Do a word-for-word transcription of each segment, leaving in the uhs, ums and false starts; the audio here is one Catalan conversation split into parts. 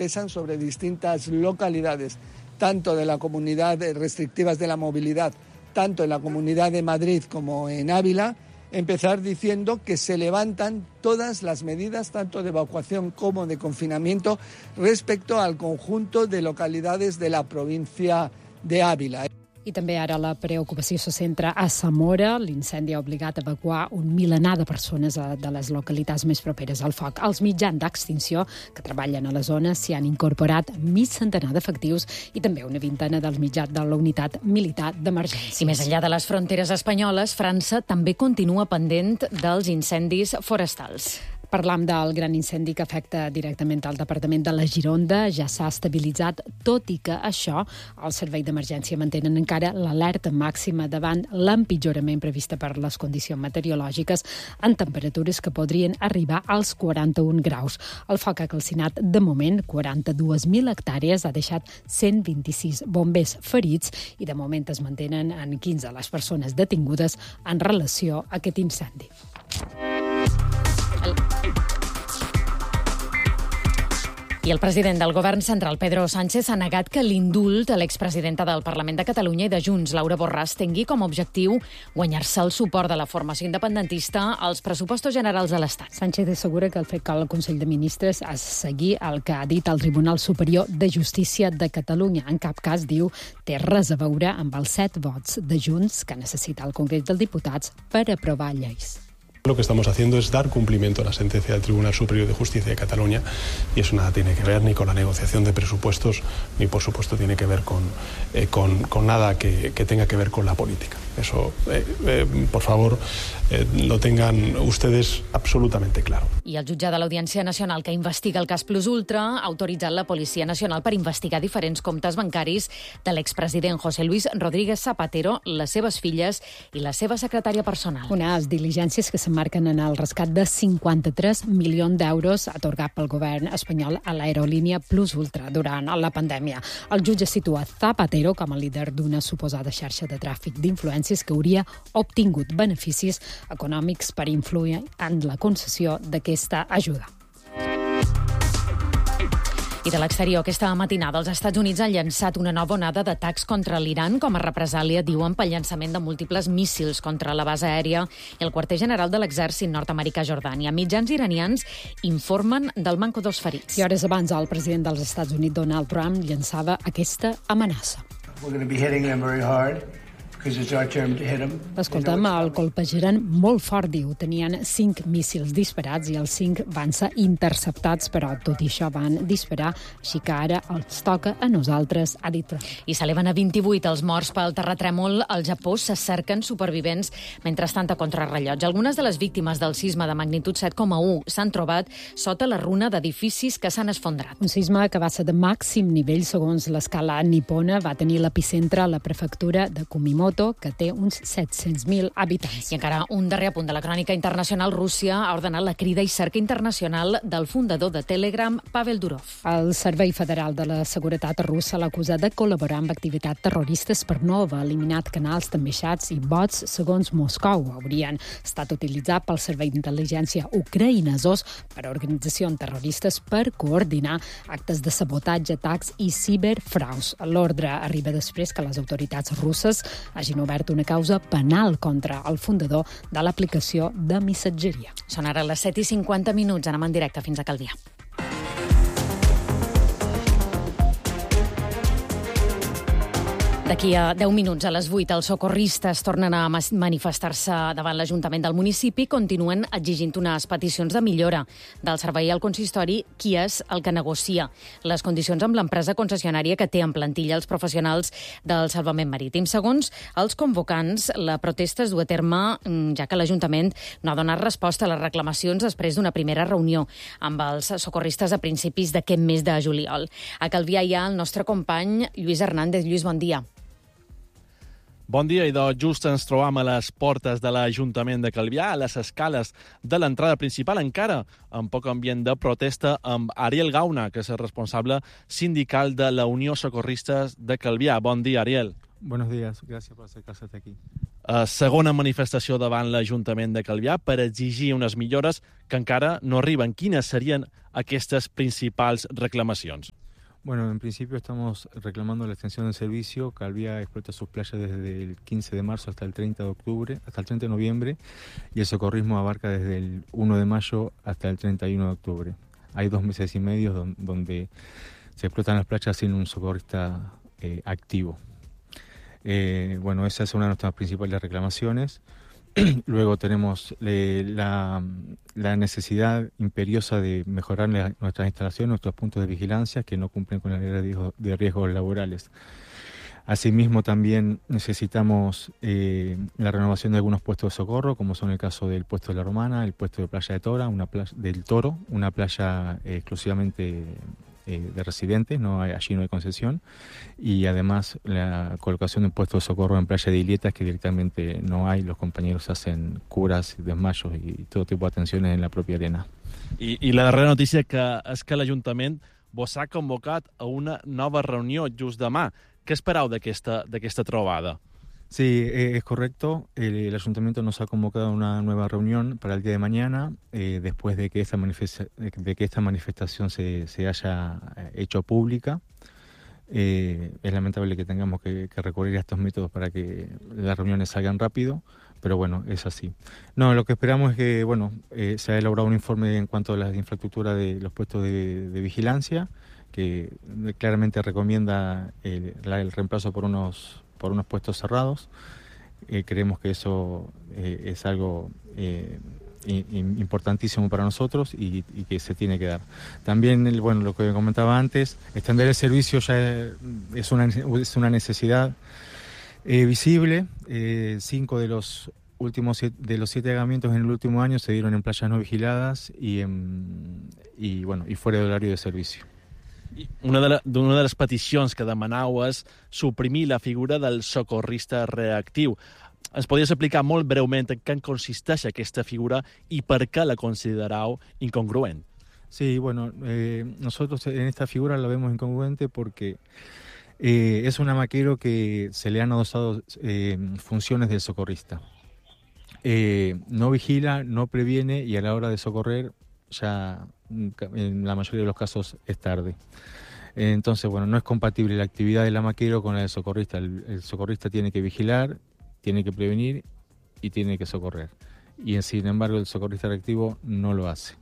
pesan sobre distintas localidades, tanto de la comunidad restrictivas de la movilidad, tanto en la Comunidad de Madrid como en Ávila, empezar diciendo que se levantan todas las medidas, tanto de evacuación como de confinamiento, respecto al conjunto de localidades de la provincia de Ávila. I també ara la preocupació se centra a Zamora. L'incendi ha obligat a evacuar un milenar de persones de les localitats més properes al foc. Els mitjans d'extinció que treballen a la zona s'hi han incorporat mig centenar d'efectius i també una vintena dels mitjans de la unitat militar d'emergència. I més enllà de les fronteres espanyoles, França també continua pendent dels incendis forestals. Parlam del gran incendi que afecta directament al departament de la Gironda. Ja s'ha estabilitzat, tot i que això, el servei d'emergència mantenen encara l'alerta màxima davant l'empitjorament prevista per les condicions meteorològiques en temperatures que podrien arribar als quaranta-un graus. El foc ha calcinat de moment quaranta-dues mil hectàrees, ha deixat cent vint-i-sis bombers ferits i de moment es mantenen en quinze les persones detingudes en relació a aquest incendi. I el president del govern central, Pedro Sánchez, ha negat que l'indult a l'expresidenta del Parlament de Catalunya i de Junts, Laura Borràs, tingui com a objectiu guanyar-se el suport de la formació independentista als pressupostos generals de l'Estat. Sánchez assegura que el fet que el Consell de Ministres ha de seguir el que ha dit el Tribunal Superior de Justícia de Catalunya. En cap cas, diu, té res a veure amb els set vots de Junts que necessita el Congrés dels Diputats per aprovar lleis. Lo que estamos haciendo es dar cumplimiento a la sentencia del Tribunal Superior de Justicia de Cataluña y eso nada tiene que ver ni con la negociación de presupuestos ni por supuesto tiene que ver con, eh, con, con nada que, que tenga que ver con la política. Eso, eh, eh, por favor, eh, lo tengan ustedes absolutamente claro. I el jutge de l'Audiència Nacional que investiga el cas Plus Ultra ha autoritzat la Policia Nacional per investigar diferents comptes bancaris de l'expresident José Luis Rodríguez Zapatero, les seves filles i la seva secretària personal. Unes diligències que s'emmarquen en el rescat de cinquanta-tres milions d'euros atorgat pel govern espanyol a l'aerolínia Plus Ultra durant la pandèmia. El jutge situa Zapatero com a líder d'una suposada xarxa de tràfic d'influències que hauria obtingut beneficis econòmics per influir en la concessió d'aquesta ajuda. I de l'exterior, aquesta matinada els Estats Units han llançat una nova onada d'atacs contra l'Iran com a represàlia, diuen, pel llançament de múltiples míssils contra la base aèria i el quarter general de l'exèrcit nord-americà a Jordània. Mitjans iranians informen del manco dos ferits. I hores abans, el president dels Estats Units, Donald Trump, llançava aquesta amenaça. We're going to be hitting them very hard. Escolta'm, el colpejaran molt fort, diu. Tenien cinc míssils disparats i els cinc van ser interceptats, però tot i això van disparar, així que ara els toca a nosaltres, ha dit. I s'eleven a vint-i-vuit els morts pel terratrèmol. Al Japó se cerquen supervivents mentrestant a contrarrellotge. Algunes de les víctimes del sisme de magnitud set coma u s'han trobat sota la runa d'edificis que s'han esfondrat. Un sisme que va ser de màxim nivell, segons l'escala nipona, va tenir l'epicentre a la prefectura de Kumimoto, que té uns set-cents mil habitants. I encara un darrer apunt de la crònica internacional. Rússia ha ordenat la crida i cerca internacional del fundador de Telegram, Pavel Durov. El Servei Federal de la Seguretat russa l'acusa de col·laborar amb activitats terroristes per no haver eliminat canals d'ambaixats i bots, segons Moscou. Haurien estat utilitzats pel Servei d'Intel·ligència ucraïnesos per a organitzacions terroristes per coordinar actes de sabotatge, atacs i ciberfraus. L'ordre arriba després que les autoritats russes hagin obert una causa penal contra el fundador de l'aplicació de missatgeria. Són ara les set i cinquanta minuts. Anem en directe fins a Calvià. D'aquí a deu minuts, a les vuit, els socorristes tornen a manifestar-se davant l'Ajuntament del municipi, continuen exigint unes peticions de millora del servei al consistori, qui és el que negocia les condicions amb l'empresa concessionària que té en plantilla els professionals del salvament marítim. Segons els convocants, la protesta es du a terme ja que l'Ajuntament no ha donat resposta a les reclamacions després d'una primera reunió amb els socorristes a principis d'aquest mes de juliol. A Calvià hi ha el nostre company Lluís Hernández. Lluís, bon dia. Bon dia, idò. Just ens trobam a les portes de l'Ajuntament de Calvià, a les escales de l'entrada principal, encara amb poc ambient de protesta, amb Ariel Gauna, que és el responsable sindical de la Unió Socorristes de Calvià. Bon dia, Ariel. Buenos días, gracias por acercarse hasta aquí. Uh, segona manifestació davant l'Ajuntament de Calvià per exigir unes millores que encara no arriben. Quines serien aquestes principals reclamacions? Bueno, en principio estamos reclamando la extensión del servicio. Calvià explota sus playas desde el quince de marzo hasta el treinta de octubre, hasta el treinta de noviembre, y el socorrismo abarca desde el uno de mayo hasta el treinta y uno de octubre. Hay dos meses y medio don, donde se explotan las playas sin un socorrista eh, activo. Eh, bueno, esa es una de nuestras principales reclamaciones. Luego tenemos eh, la, la necesidad imperiosa de mejorar la, nuestras instalaciones, nuestros puntos de vigilancia que no cumplen con la ley de riesgos, de riesgos laborales. Asimismo, también necesitamos eh, la renovación de algunos puestos de socorro, como son el caso del puesto de La Romana, el puesto de Playa de Tora, una playa, del Toro, una playa eh, exclusivamente eh, de residentes, no hay, allí no hay concesión, y además la colocación de un puesto de socorro en Playa de Ilietas, que directamente no hay, los compañeros hacen curas, desmayos y todo tipo de atenciones en la propia arena. I, i la darrera notícia que és que l'Ajuntament vos ha convocat a una nova reunió just demà. ¿Què esperau d'aquesta d'aquesta trobada? Sí, eh, es correcto. El, el Ayuntamiento nos ha convocado a una nueva reunión para el día de mañana, eh, después de que esta, manifesta de que esta manifestación se, se haya hecho pública. Eh, es lamentable que tengamos que, que recurrir a estos métodos para que las reuniones salgan rápido, pero bueno, es así. No, lo que esperamos es que bueno, eh, se ha elaborado un informe en cuanto a la infraestructura de los puestos de, de vigilancia, que claramente recomienda el, el reemplazo por unos, por unos puestos cerrados. Eh, creemos que eso eh, es algo eh, importantísimo para nosotros y, y que se tiene que dar. También, el, bueno, lo que comentaba antes, extender el servicio ya es una, es una necesidad eh, visible. Eh, cinco de los últimos de los siete allanamientos en el último año se dieron en playas no vigiladas y, en, y, bueno, y fuera de horario de servicio. Una de, la, una de les peticions que demanau és suprimir la figura del socorrista reactiu. Ens podries explicar molt breument en què consisteix aquesta figura i per què la considerau incongruent? Sí, bueno, eh, nosotros en esta figura la vemos incongruente porque eh, es un amaquero que se le han adosado eh, funciones del socorrista. Eh, no vigila, no previene y a la hora de socorrer ya en la mayoría de los casos es tarde. Entonces, bueno, no es compatible la actividad del amaquero con la del socorrista. El, el socorrista tiene que vigilar, tiene que prevenir y tiene que socorrer. Y sin embargo el socorrista reactivo no lo hace.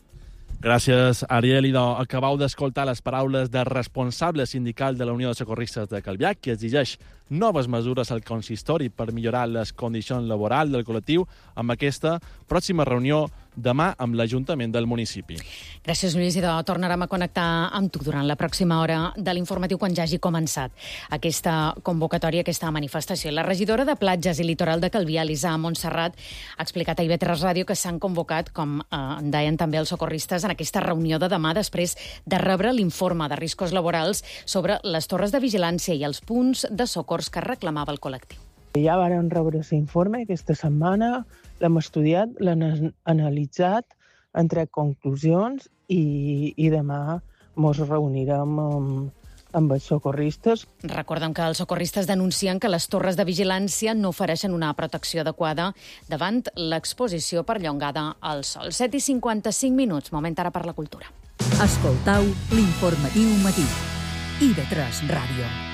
Gràcies, Ariel. I acabau d'escoltar les paraules del responsable sindical de la Unió de Socorristes de Calvià, que exigeix noves mesures al consistori per millorar les condicions laborals del col·lectiu amb aquesta pròxima reunió demà amb l'Ajuntament del municipi. Gràcies, Lluís. I de tornarem a connectar amb tu durant la pròxima hora de l'informatiu quan ja hagi començat aquesta convocatòria, aquesta manifestació. La regidora de Platges i Litoral de Calvià, Elisa Montserrat, ha explicat a I V tres Ràdio que s'han convocat, com eh, en deien també els socorristes, en aquesta reunió de demà després de rebre l'informe de riscos laborals sobre les torres de vigilància i els punts de socors que reclamava el col·lectiu. Ja vàrem rebre aquest informe aquesta setmana, l'hem estudiat, l'hem analitzat, hem tret conclusions i, i demà ens reunirem amb, amb els socorristes. Recordem que els socorristes denuncien que les torres de vigilància no ofereixen una protecció adequada davant l'exposició perllongada al sol. set i cinquanta-cinc minuts, moment ara per la cultura. Escoltau l'informatiu matí. I V tres Ràdio.